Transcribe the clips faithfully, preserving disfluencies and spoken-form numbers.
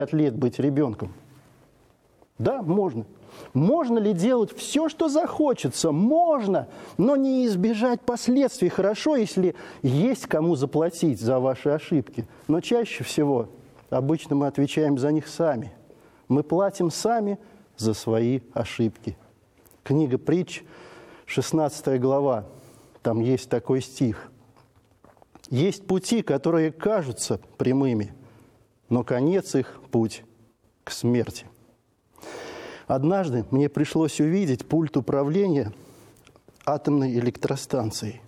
лет быть ребенком? Да, можно. Можно ли делать все, что захочется? Можно, но не избежать последствий. Хорошо, если есть кому заплатить за ваши ошибки. Но чаще всего обычно мы отвечаем за них сами. Мы платим сами за свои ошибки. Книга «Притч», шестнадцатая глава, там есть такой стих. «Есть пути, которые кажутся прямыми, но конец их – путь к смерти». Однажды мне пришлось увидеть пульт управления атомной электростанцией.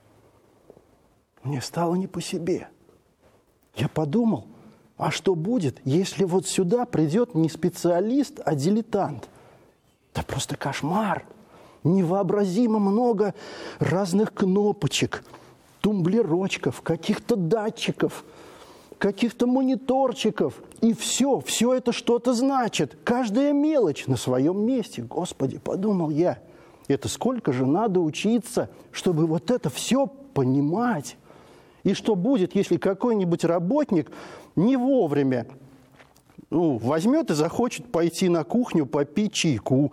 Мне стало не по себе. Я подумал, а что будет, если вот сюда придет не специалист, а дилетант? Да просто кошмар! Невообразимо много разных кнопочек, тумблерочков, каких-то датчиков, каких-то мониторчиков. И все, все это что-то значит. Каждая мелочь на своем месте. Господи, подумал я, это сколько же надо учиться, чтобы вот это все понимать. И что будет, если какой-нибудь работник не вовремя ну, возьмет и захочет пойти на кухню попить чайку.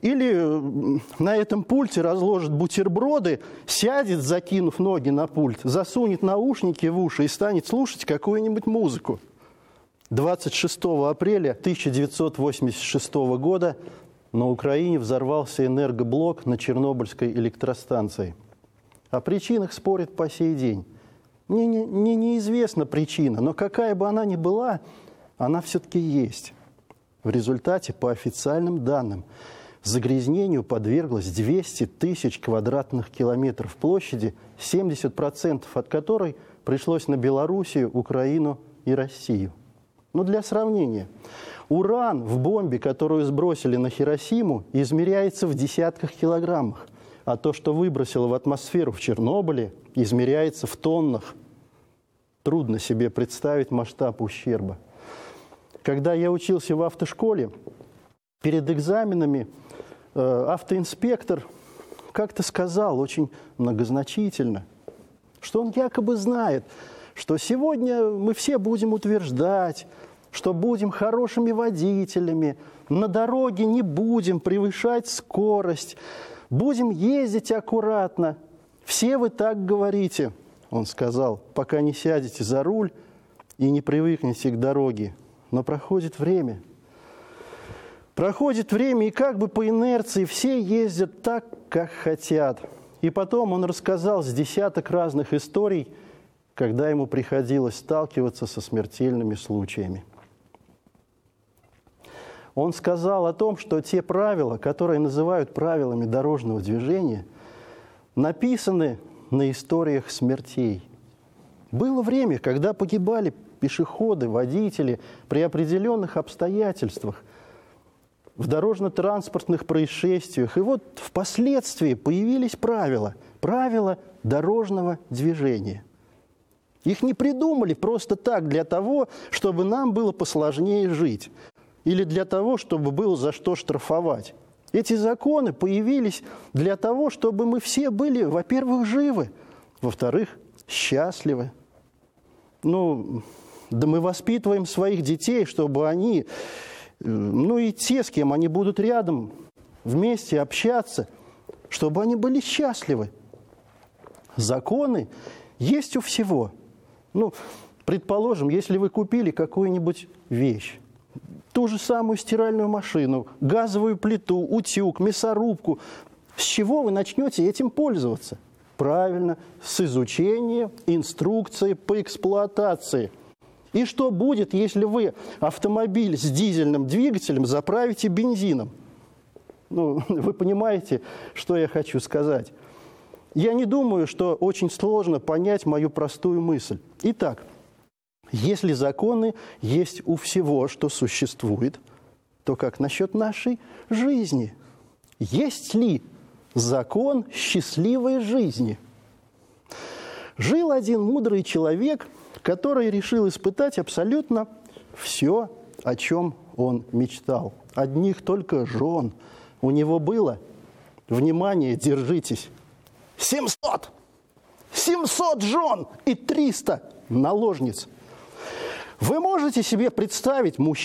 Или на этом пульте разложит бутерброды, сядет, закинув ноги на пульт, засунет наушники в уши и станет слушать какую-нибудь музыку. двадцать шестого апреля тысяча девятьсот восемьдесят шестого года на Украине взорвался энергоблок на Чернобыльской электростанции. О причинах спорят по сей день. Мне не, не, неизвестна причина, но какая бы она ни была, она все-таки есть. В результате, по официальным данным, загрязнению подверглось двести тысяч квадратных километров площади, семьдесят процентов от которой пришлось на Белоруссию, Украину и Россию. Но для сравнения, уран в бомбе, которую сбросили на Хиросиму, измеряется в десятках килограммах, а то, что выбросило в атмосферу в Чернобыле, измеряется в тоннах. Трудно себе представить масштаб ущерба. Когда я учился в автошколе, перед экзаменами э, автоинспектор как-то сказал очень многозначительно, что он якобы знает, что сегодня мы все будем утверждать, что будем хорошими водителями, на дороге не будем превышать скорость, будем ездить аккуратно. Все вы так говорите, он сказал, пока не сядете за руль и не привыкнете к дороге. Но проходит время. Проходит время, и как бы по инерции все ездят так, как хотят. И потом он рассказал с десяток разных историй, когда ему приходилось сталкиваться со смертельными случаями. Он сказал о том, что те правила, которые называют правилами дорожного движения, написаны на историях смертей. Было время, когда погибали пешеходы, водители при определенных обстоятельствах, в дорожно-транспортных происшествиях. И вот впоследствии появились правила, правила дорожного движения. Их не придумали просто так для того, чтобы нам было посложнее жить, или для того, чтобы было за что штрафовать. Эти законы появились для того, чтобы мы все были, во-первых, живы, во-вторых, счастливы. Ну, да мы воспитываем своих детей, чтобы они, ну и те, с кем они будут рядом, вместе общаться, чтобы они были счастливы. Законы есть у всего. Ну, предположим, если вы купили какую-нибудь вещь, ту же самую стиральную машину, газовую плиту, утюг, мясорубку, с чего вы начнете этим пользоваться? Правильно, с изучения инструкции по эксплуатации. И что будет, если вы автомобиль с дизельным двигателем заправите бензином? Ну, вы понимаете, что я хочу сказать. Я не думаю, что очень сложно понять мою простую мысль. Итак, если законы есть у всего, что существует, то как насчет нашей жизни? Есть ли закон счастливой жизни? Жил один мудрый человек, который решил испытать абсолютно все, о чем он мечтал. Одних только жен у него было, внимание, держитесь, семьсот! семьсот жен и триста наложниц. Вы можете себе представить мужчину,